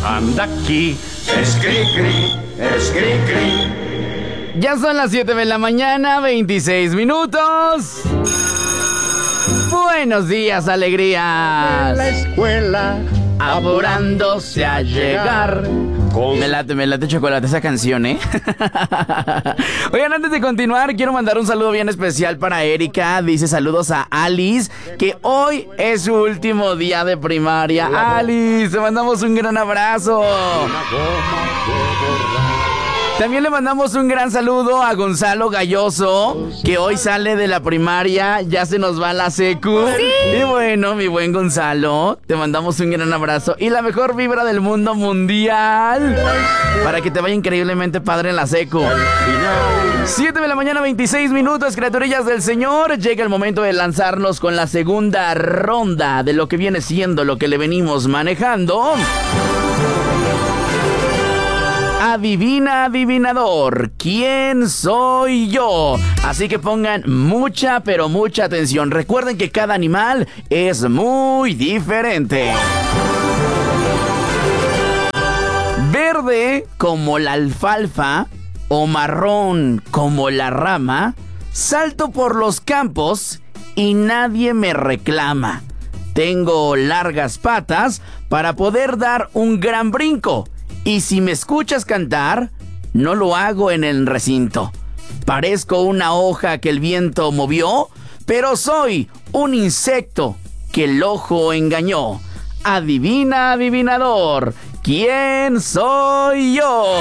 anda aquí. Es cri-cri, es cri-cri. Ya son las 7 de la mañana, 26 minutos. Buenos días, alegrías. En la escuela, apurándose a llegar. Me late chocolate esa canción, ¿eh? Oigan, antes de continuar, quiero mandar un saludo bien especial para Erika. Dice saludos a Alice, que hoy es su último día de primaria. Alice, te mandamos un gran abrazo. También le mandamos un gran saludo a Gonzalo Galloso, que hoy sale de la primaria, ya se nos va a la secu. ¡Sí! Y bueno, mi buen Gonzalo, te mandamos un gran abrazo y la mejor vibra del mundo mundial para que te vaya increíblemente padre en la secu. 7 de la mañana, 26 minutos, criaturillas del Señor. Llega el momento de lanzarnos con la segunda ronda de lo que viene siendo lo que le venimos manejando. Adivina, adivinador, ¿quién soy yo? Así que pongan mucha, pero mucha atención. Recuerden que cada animal es muy diferente. Verde como la alfalfa o marrón como la rama, salto por los campos y nadie me reclama. Tengo largas patas para poder dar un gran brinco. Y si me escuchas cantar, no lo hago en el recinto. Parezco una hoja que el viento movió, pero soy un insecto que el ojo engañó. Adivina, adivinador, ¿quién soy yo?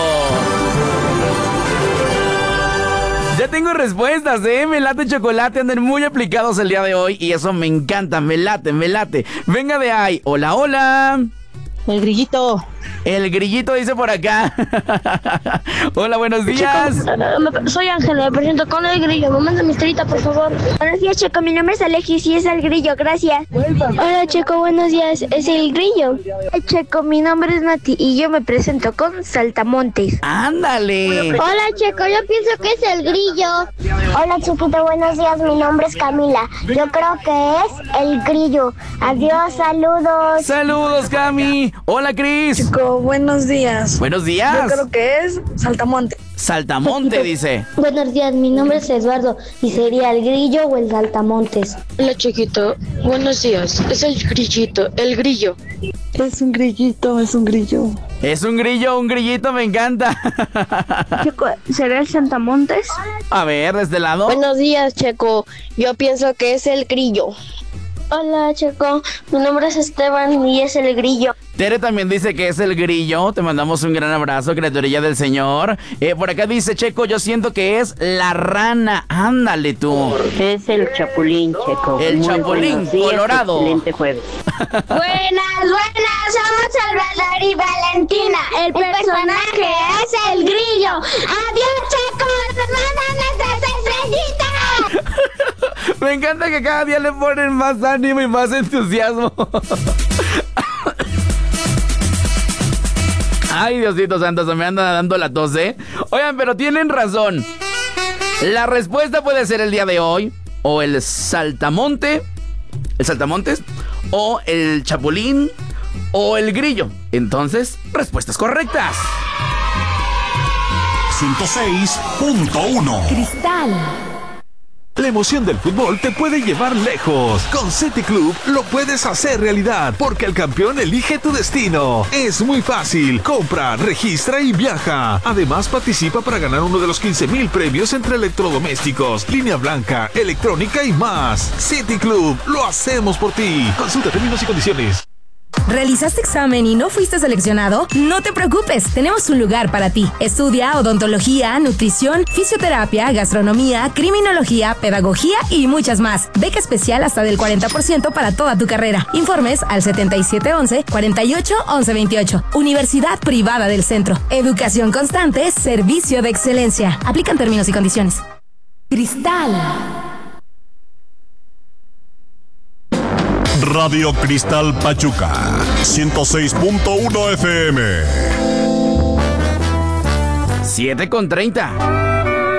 Ya tengo respuestas, me late chocolate, andan muy aplicados el día de hoy y eso me encanta, me late. Venga de ahí, hola, hola. El grillito. El grillito dice por acá. Hola, buenos días. Soy Ángela, me presento con el grillo. Me manda mi estrellita, por favor. Buenos días, Checo. Mi nombre es Alexis y es el grillo. Gracias. Hola, Checo. Buenos días. Es el grillo. Checo, mi nombre es Nati y yo me presento con Saltamontes. Ándale. Hola, Checo. Yo pienso que es el grillo. Hola, Chiquito. Buenos días. Mi nombre es Camila. Yo creo que es el grillo. Adiós, saludos. Saludos, Cami. Hola, Cris. Chico, buenos días. Buenos días. Yo creo que es Saltamonte. Saltamonte dice. Buenos días, mi nombre es Eduardo y sería el grillo o el saltamontes. Hola, Chiquito. Buenos días. Es el grillito, el grillo. Es un grillito, es un grillo. Es un grillo, un grillito, me encanta. Checo, ¿será el saltamontes? A ver, de este lado. Buenos días, Checo. Yo pienso que es el grillo. Hola, Checo. Mi nombre es Esteban y es el grillo. Tere también dice que es el grillo. Te mandamos un gran abrazo, criaturilla del Señor. Por acá dice Checo, yo siento que es la rana. Ándale tú. Es el chapulín, Checo. El chapulín colorado. Excelente jueves. Buenas, somos Salvador y Valentina. El personaje es el grillo. Adiós, Checo. ¡Te mandan nuestras estrellitas! Me encanta que cada día le ponen más ánimo y más entusiasmo. Ay, Diosito santo, se me anda dando la tos, ¿eh? Oigan, pero tienen razón. La respuesta puede ser el día de hoy, o el saltamontes, o el chapulín, o el grillo. Entonces, respuestas correctas. 106.1 Cristal. La emoción del fútbol te puede llevar lejos. Con City Club lo puedes hacer realidad, porque el campeón elige tu destino. Es muy fácil. Compra, registra y viaja. Además, participa para ganar uno de los 15,000 premios entre electrodomésticos, línea blanca, electrónica y más. City Club, lo hacemos por ti. Consulta términos y condiciones. ¿Realizaste examen y no fuiste seleccionado? No te preocupes, tenemos un lugar para ti. Estudia odontología, nutrición, fisioterapia, gastronomía, criminología, pedagogía y muchas más. Beca especial hasta del 40% para toda tu carrera. Informes al 7711-481128. Universidad Privada del Centro. Educación constante, servicio de excelencia. Aplican términos y condiciones. Cristal. Radio Cristal Pachuca 106.1 FM. 7:30.